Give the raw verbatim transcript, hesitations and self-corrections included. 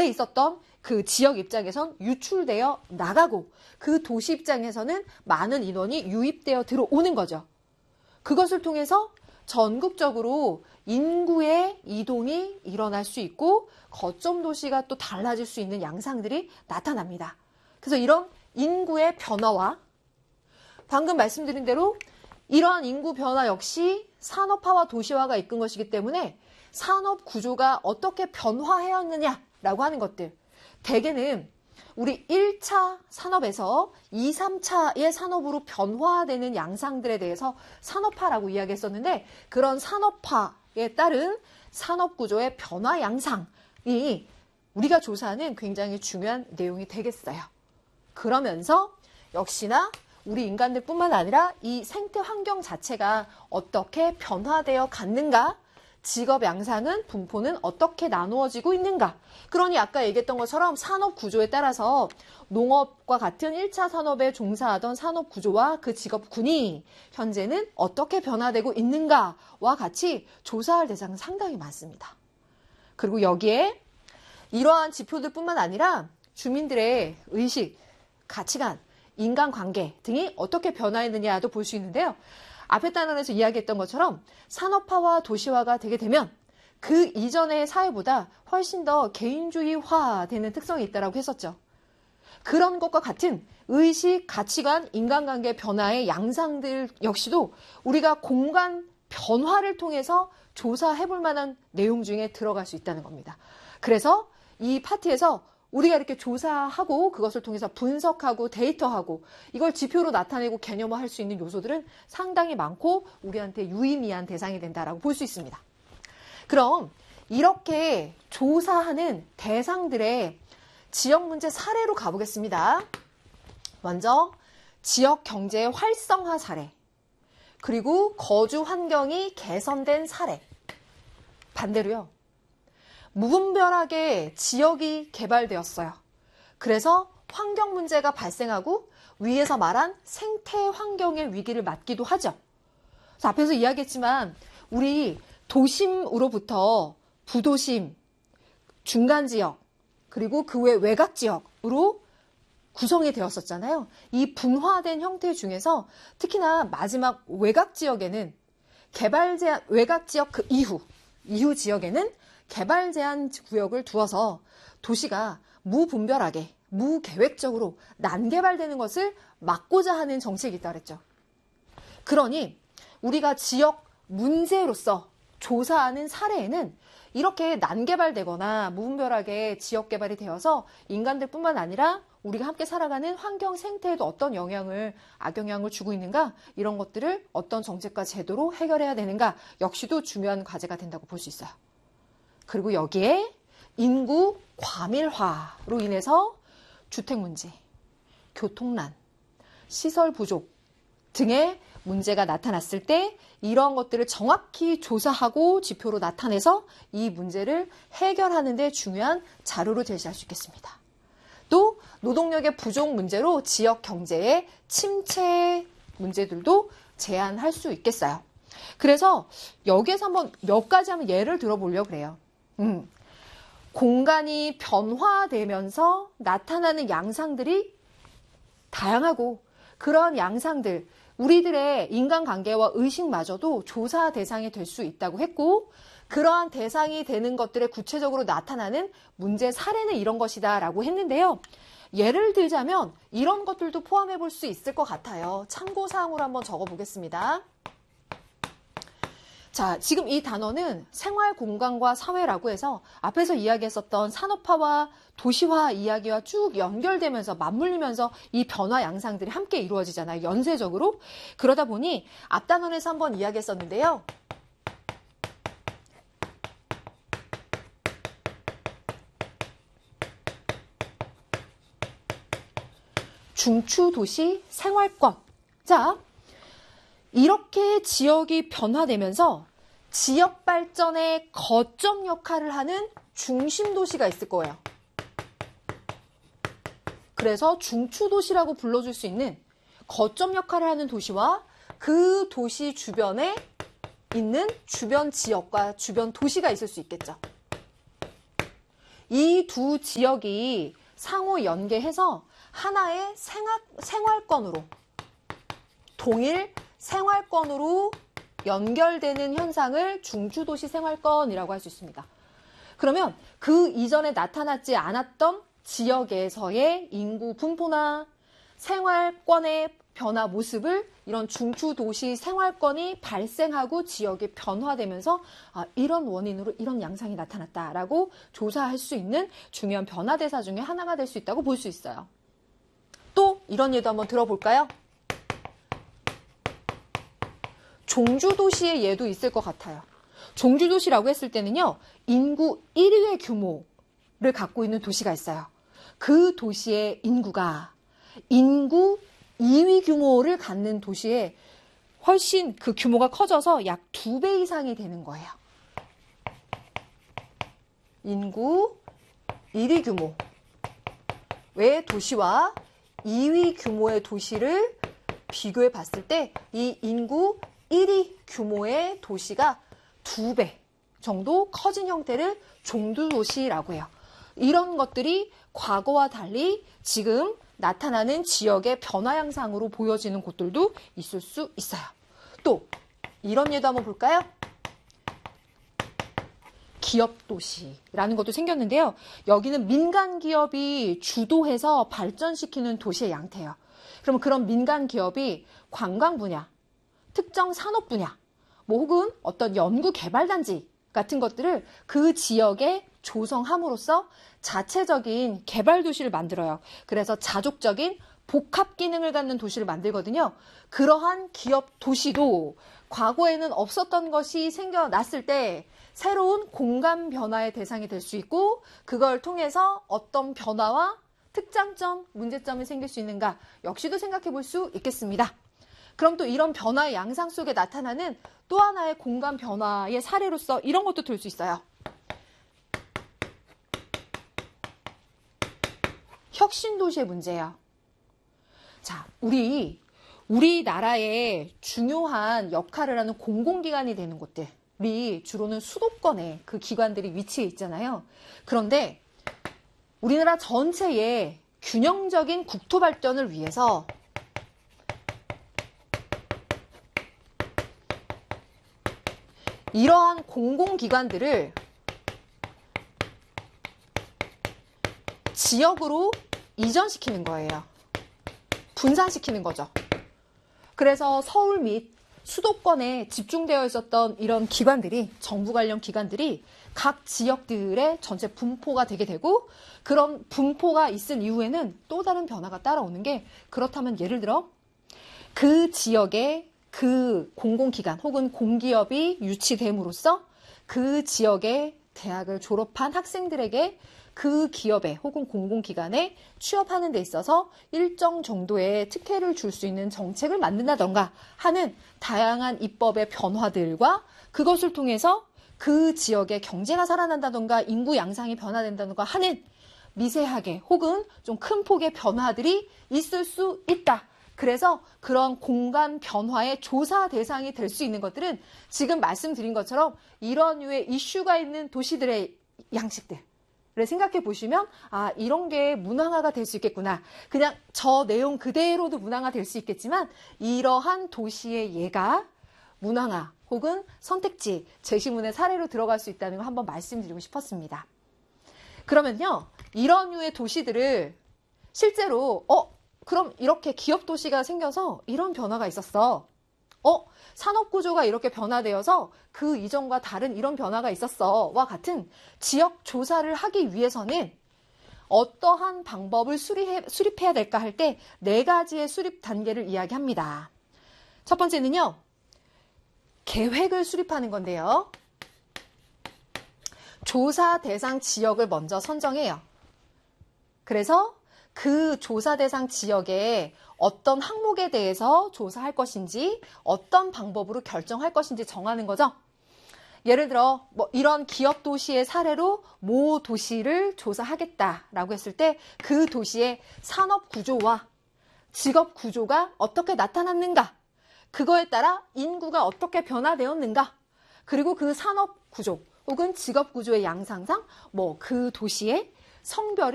원래 있었던 그 지역 입장에선 유출되어 나가고 그 도시 입장에서는 많은 인원이 유입되어 들어오는 거죠. 그것을 통해서 전국적으로 인구의 이동이 일어날 수 있고 거점 도시가 또 달라질 수 있는 양상들이 나타납니다. 그래서 이런 인구의 변화와 방금 말씀드린 대로 이러한 인구 변화 역시 산업화와 도시화가 이끈 것이기 때문에 산업 구조가 어떻게 변화해왔느냐라고 하는 것들, 대개는 우리 일 차 산업에서 이, 삼 차의 산업으로 변화되는 양상들에 대해서 산업화라고 이야기했었는데, 그런 산업화에 따른 산업 구조의 변화 양상이 우리가 조사하는 굉장히 중요한 내용이 되겠어요. 그러면서 역시나 우리 인간들뿐만 아니라 이 생태 환경 자체가 어떻게 변화되어 갔는가, 직업 양상은, 분포는 어떻게 나누어지고 있는가. 그러니 아까 얘기했던 것처럼 산업 구조에 따라서 농업과 같은 일 차 산업에 종사하던 산업 구조와 그 직업군이 현재는 어떻게 변화되고 있는가와 같이 조사할 대상은 상당히 많습니다. 그리고 여기에 이러한 지표들뿐만 아니라 주민들의 의식, 가치관, 인간관계 등이 어떻게 변화했느냐도 볼 수 있는데요. 앞에 단원에서 이야기했던 것처럼 산업화와 도시화가 되게 되면 그 이전의 사회보다 훨씬 더 개인주의화되는 특성이 있다고 했었죠. 그런 것과 같은 의식, 가치관, 인간관계 변화의 양상들 역시도 우리가 공간 변화를 통해서 조사해볼 만한 내용 중에 들어갈 수 있다는 겁니다. 그래서 이 파트에서 우리가 이렇게 조사하고 그것을 통해서 분석하고 데이터하고 이걸 지표로 나타내고 개념화할 수 있는 요소들은 상당히 많고 우리한테 유의미한 대상이 된다라고 볼 수 있습니다. 그럼 이렇게 조사하는 대상들의 지역 문제 사례로 가보겠습니다. 먼저 지역 경제의 활성화 사례, 그리고 거주 환경이 개선된 사례. 반대로요. 무분별하게 지역이 개발되었어요. 그래서 환경 문제가 발생하고 위에서 말한 생태 환경의 위기를 맞기도 하죠. 그래서 앞에서 이야기했지만 우리 도심으로부터 부도심, 중간지역, 그리고 그 외 외곽지역으로 구성이 되었었잖아요. 이 분화된 형태 중에서 특히나 마지막 외곽지역에는 개발 제한, 외곽지역 그 이후, 이후 지역에는 개발 제한 구역을 두어서 도시가 무분별하게, 무계획적으로 난개발되는 것을 막고자 하는 정책이 있다고 그랬죠. 그러니 우리가 지역 문제로서 조사하는 사례에는 이렇게 난개발되거나 무분별하게 지역 개발이 되어서 인간들뿐만 아니라 우리가 함께 살아가는 환경 생태에도 어떤 영향을, 악영향을 주고 있는가, 이런 것들을 어떤 정책과 제도로 해결해야 되는가 역시도 중요한 과제가 된다고 볼 수 있어요. 그리고 여기에 인구 과밀화로 인해서 주택 문제, 교통난, 시설 부족 등의 문제가 나타났을 때 이러한 것들을 정확히 조사하고 지표로 나타내서 이 문제를 해결하는 데 중요한 자료로 제시할 수 있겠습니다. 또 노동력의 부족 문제로 지역 경제의 침체 문제들도 제한할 수 있겠어요. 그래서 여기에서 한번 몇 가지 한번 예를 들어보려고 그래요. 음, 공간이 변화되면서 나타나는 양상들이 다양하고 그런 양상들, 우리들의 인간관계와 의식마저도 조사 대상이 될 수 있다고 했고, 그러한 대상이 되는 것들에 구체적으로 나타나는 문제 사례는 이런 것이다 라고 했는데요. 예를 들자면 이런 것들도 포함해 볼 수 있을 것 같아요. 참고사항으로 한번 적어보겠습니다. 자, 지금 이 단어는 생활 공간과 사회라고 해서 앞에서 이야기했었던 산업화와 도시화 이야기와 쭉 연결되면서 맞물리면서 이 변화 양상들이 함께 이루어지잖아요. 연쇄적으로. 그러다 보니 앞 단원에서 한번 이야기했었는데요. 중추도시 생활권. 자, 이렇게 지역이 변화되면서 지역 발전의 거점 역할을 하는 중심 도시가 있을 거예요. 그래서 중추도시라고 불러줄 수 있는 거점 역할을 하는 도시와 그 도시 주변에 있는 주변 지역과 주변 도시가 있을 수 있겠죠. 이 두 지역이 상호 연계해서 하나의 생활, 생활권으로, 동일 생활권으로 연결되는 현상을 중추도시 생활권이라고 할 수 있습니다. 그러면 그 이전에 나타나지 않았던 지역에서의 인구 분포나 생활권의 변화 모습을 이런 중추도시 생활권이 발생하고 지역이 변화되면서 아, 이런 원인으로 이런 양상이 나타났다라고 조사할 수 있는 중요한 변화 대사 중에 하나가 될 수 있다고 볼 수 있어요. 또 이런 예도 한번 들어볼까요? 종주도시의 예도 있을 것 같아요. 종주도시라고 했을 때는요, 인구 일 위의 규모를 갖고 있는 도시가 있어요. 그 도시의 인구가 인구 이 위 규모를 갖는 도시에 훨씬 그 규모가 커져서 약 두 배 이상이 되는 거예요. 인구 일 위 규모의 도시와 이 위 규모의 도시를 비교해 봤을 때 이 인구 일 위 규모의 도시가 두 배 정도 커진 형태를 종주도시라고 해요. 이런 것들이 과거와 달리 지금 나타나는 지역의 변화 양상으로 보여지는 곳들도 있을 수 있어요. 또 이런 예도 한번 볼까요? 기업도시라는 것도 생겼는데요. 여기는 민간 기업이 주도해서 발전시키는 도시의 양태예요. 그러면 그런 민간 기업이 관광 분야, 특정 산업 분야, 뭐 혹은 어떤 연구 개발 단지 같은 것들을 그 지역에 조성함으로써 자체적인 개발 도시를 만들어요. 그래서 자족적인 복합 기능을 갖는 도시를 만들거든요. 그러한 기업 도시도 과거에는 없었던 것이 생겨났을 때 새로운 공간 변화의 대상이 될 수 있고, 그걸 통해서 어떤 변화와 특장점, 문제점이 생길 수 있는가 역시도 생각해 볼 수 있겠습니다. 그럼 또 이런 변화의 양상 속에 나타나는 또 하나의 공간 변화의 사례로서 이런 것도 들 수 있어요. 혁신도시의 문제예요. 자, 우리, 우리나라의 중요한 역할을 하는 공공기관이 되는 곳들이 주로는 수도권에 그 기관들이 위치해 있잖아요. 그런데 우리나라 전체의 균형적인 국토 발전을 위해서 이러한 공공기관들을 지역으로 이전시키는 거예요. 분산시키는 거죠. 그래서 서울 및 수도권에 집중되어 있었던 이런 기관들이, 정부 관련 기관들이 각 지역들의 전체 분포가 되게 되고, 그런 분포가 있은 이후에는 또 다른 변화가 따라오는 게, 그렇다면 예를 들어 그 지역에 그 공공기관 혹은 공기업이 유치됨으로써 그 지역의 대학을 졸업한 학생들에게 그 기업에 혹은 공공기관에 취업하는 데 있어서 일정 정도의 특혜를 줄 수 있는 정책을 만든다던가 하는 다양한 입법의 변화들과 그것을 통해서 그 지역의 경제가 살아난다던가 인구 양상이 변화된다던가 하는 미세하게 혹은 좀 큰 폭의 변화들이 있을 수 있다. 그래서 그런 공간 변화의 조사 대상이 될 수 있는 것들은 지금 말씀드린 것처럼 이런 류의 이슈가 있는 도시들의 양식들을 생각해 보시면, 아, 이런 게 문항화가 될 수 있겠구나. 그냥 저 내용 그대로도 문항화 될 수 있겠지만 이러한 도시의 예가 문항화 혹은 선택지 제시문의 사례로 들어갈 수 있다는 걸 한번 말씀드리고 싶었습니다. 그러면요, 이런 류의 도시들을 실제로 어 그럼 이렇게 기업 도시가 생겨서 이런 변화가 있었어. 어, 산업 구조가 이렇게 변화되어서 그 이전과 다른 이런 변화가 있었어와 같은 지역 조사를 하기 위해서는 어떠한 방법을 수립해, 수립해야 될까 할 때 네 가지의 수립 단계를 이야기합니다. 첫 번째는요, 계획을 수립하는 건데요. 조사 대상 지역을 먼저 선정해요. 그래서 그 조사 대상 지역에 어떤 항목에 대해서 조사할 것인지, 어떤 방법으로 결정할 것인지 정하는 거죠. 예를 들어 뭐 이런 기업 도시의 사례로 모 도시를 조사하겠다라고 했을 때 그 도시의 산업 구조와 직업 구조가 어떻게 나타났는가, 그거에 따라 인구가 어떻게 변화되었는가, 그리고 그 산업 구조 혹은 직업 구조의 양상상 뭐 그 도시의 성별을